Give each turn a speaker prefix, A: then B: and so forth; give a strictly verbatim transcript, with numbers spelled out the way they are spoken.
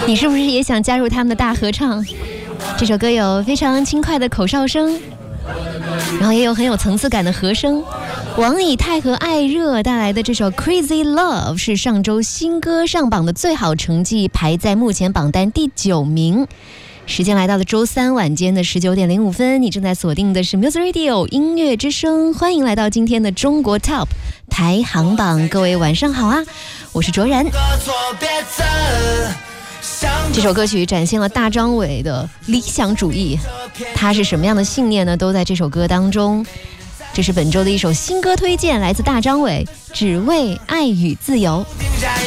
A: 你是不是也想加入他们的大合唱？这首歌有非常轻快的口哨声，然后也有很有层次感的和声。王以太和艾热带来的这首 Crazy Love 是上周新歌上榜的最好成绩，排在目前榜单第九名。时间来到了周三晚间的十九点零五分，你正在锁定的是 Music Radio 音乐之声，欢迎来到今天的中国 Top 排行榜。各位晚上好啊，我是卓然。这首歌曲展现了大张伟的理想主义，他是什么样的信念呢？都在这首歌当中。这是本周的一首新歌推荐，来自大张伟，只为爱与自由。